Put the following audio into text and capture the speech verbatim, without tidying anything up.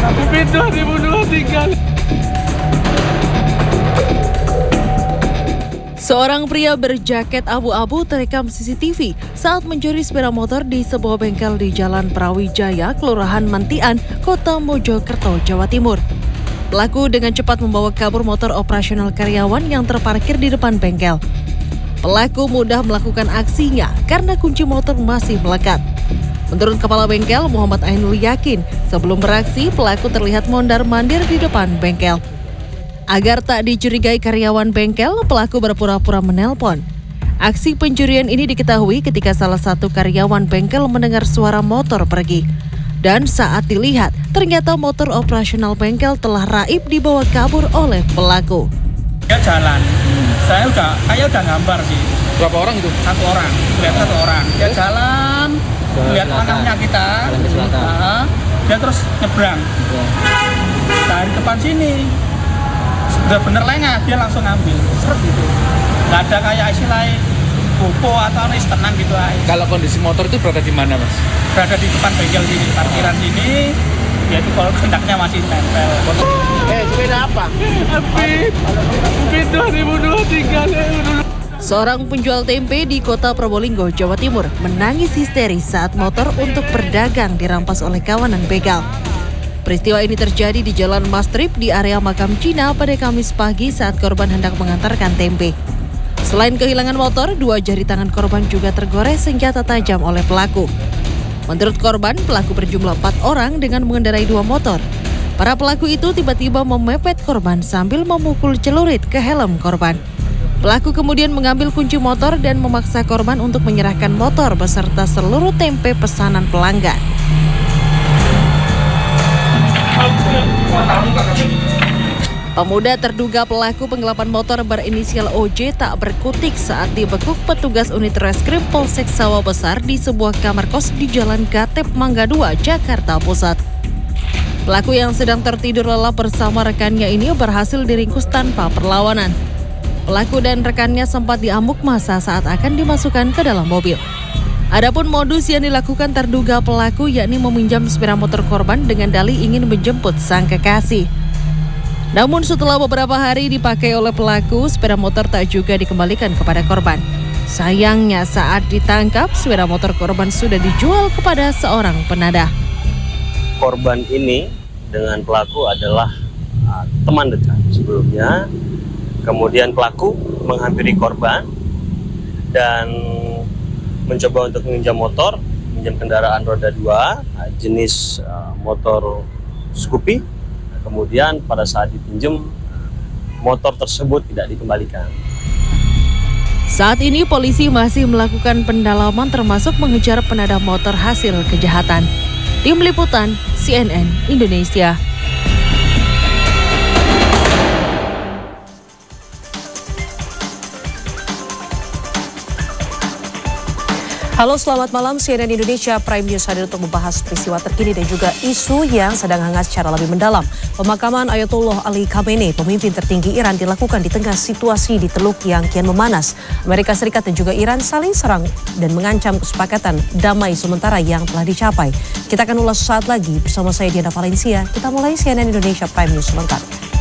Tapi dua ribu dua puluh tiga. Seorang pria berjaket abu-abu terekam C C T V saat mencuri sepeda motor di sebuah bengkel di Jalan Prawijaya, Kelurahan Mantian, Kota Mojokerto, Jawa Timur. Pelaku dengan cepat membawa kabur motor operasional karyawan yang terparkir di depan bengkel. Pelaku mudah melakukan aksinya karena kunci motor masih melekat. Menurut Kepala Bengkel Muhammad Ainul yakin, sebelum beraksi pelaku terlihat mondar-mandir di depan bengkel. Agar tak dicurigai karyawan bengkel, pelaku berpura-pura menelpon. Aksi pencurian ini diketahui ketika salah satu karyawan bengkel mendengar suara motor pergi. Dan saat dilihat, ternyata motor operasional bengkel telah raib dibawa kabur oleh pelaku. Dia jalan, saya udah, kayak udah gambar sih. Berapa orang itu? Satu orang, lihat satu orang. Dia jalan, lihat tanahnya kita, nah, dia terus nyebrang. Dari depan sini, udah bener lengah, dia langsung ngambil, seret gitu. Gak ada kayak istilahnya bopo atau nis tenang gitu aja. Kalau kondisi motor itu berada di mana, Mas? Berada di depan bengkel sini, parkiran sini, yaitu kalau kendaknya masih nempel. Eh, sepeda apa? Tapi, tapi dua ribu dua puluh tiga. Seorang penjual tempe di Kota Probolinggo, Jawa Timur, menangis histeris saat motor untuk berdagang dirampas oleh kawanan begal. Peristiwa ini terjadi di Jalan Mastrip di area makam Cina pada Kamis pagi saat korban hendak mengantarkan tempe. Selain kehilangan motor, dua jari tangan korban juga tergores senjata tajam oleh pelaku. Menurut korban, pelaku berjumlah empat orang dengan mengendarai dua motor. Para pelaku itu tiba-tiba memepet korban sambil memukul celurit ke helm korban. Pelaku kemudian mengambil kunci motor dan memaksa korban untuk menyerahkan motor beserta seluruh tempe pesanan pelanggan. Pemuda terduga pelaku penggelapan motor berinisial O J tak berkutik saat dibekuk petugas unit reskrim Polsek Sawah Besar di sebuah kamar kos di Jalan Gatep Mangga dua, Jakarta Pusat. Pelaku yang sedang tertidur lelap bersama rekannya ini berhasil diringkus tanpa perlawanan. Pelaku dan rekannya sempat diamuk massa saat akan dimasukkan ke dalam mobil. Adapun modus yang dilakukan terduga pelaku yakni meminjam sepeda motor korban dengan dalih ingin menjemput sang kekasih. Namun setelah beberapa hari dipakai oleh pelaku, sepeda motor tak juga dikembalikan kepada korban. Sayangnya saat ditangkap, sepeda motor korban sudah dijual kepada seorang penadah. Korban ini dengan pelaku adalah uh, teman dekat sebelumnya. Kemudian pelaku menghampiri korban dan mencoba untuk meminjam motor, meminjam kendaraan roda dua, uh, jenis uh, motor Scoopy. Nah, kemudian pada saat dipinjam, motor tersebut tidak dikembalikan. Saat ini polisi masih melakukan pendalaman termasuk mengejar penadah motor hasil kejahatan. Tim Liputan C N N Indonesia. Halo, selamat malam. C N N Indonesia Prime News hadir untuk membahas peristiwa terkini dan juga isu yang sedang hangat secara lebih mendalam. Pemakaman Ayatollah Ali Khamenei, pemimpin tertinggi Iran, dilakukan di tengah situasi di Teluk yang kian memanas. Amerika Serikat dan juga Iran saling serang dan mengancam kesepakatan damai sementara yang telah dicapai. Kita akan ulas saat lagi bersama saya Diana Valencia. Kita mulai C N N Indonesia Prime News lengkap.